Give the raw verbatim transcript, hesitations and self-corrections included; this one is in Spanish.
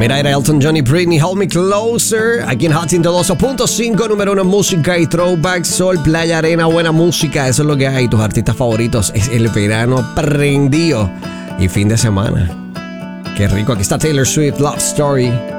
Mira, era Elton John y Britney, Hold Me Closer. Aquí en Hot ciento dos punto cinco, número uno, música y throwback, sol, playa, arena, buena música. Eso es lo que hay. Tus artistas favoritos es el verano prendido y fin de semana. Qué rico. Aquí está Taylor Swift, Love Story.